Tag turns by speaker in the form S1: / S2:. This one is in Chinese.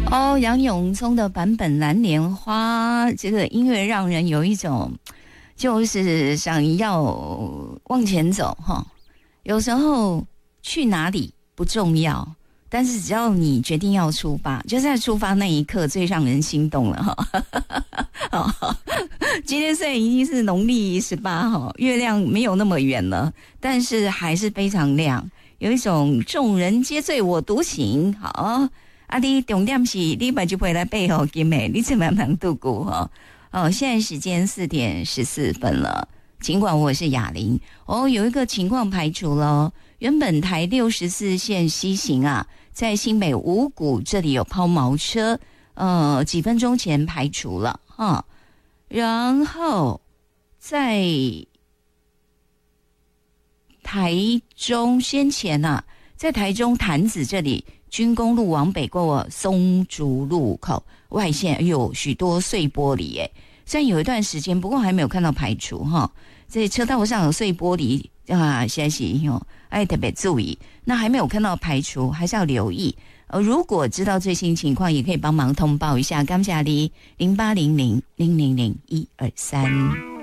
S1: 哦，杨永聪的版本《蓝莲花》这个音乐让人有一种就是想要往前走哈。有时候去哪里不重要，但是只要你决定要出发，就在出发那一刻最让人心动了哈。今天虽然已经是农历18哈，月亮没有那么远了，但是还是非常亮，有一种众人皆醉我独醒。好，你重点是你把就回来背后给美，你怎么样度过哈？现在时间4点14分了。尽管我是雅玲有一个情况排除了，原本台64线西行啊，在新北五股这里有抛锚车，几分钟前排除了哈。然后在台中先前啊，在台中潭子这里军工路往北过松竹路口外线有许多碎玻璃耶，虽然有一段时间，不过还没有看到排除哈。这车道上有碎玻璃啊，现在是特别注意。那还没有看到排除，还是要留意。如果知道最新情况，也可以帮忙通报一下。感谢你0800000123。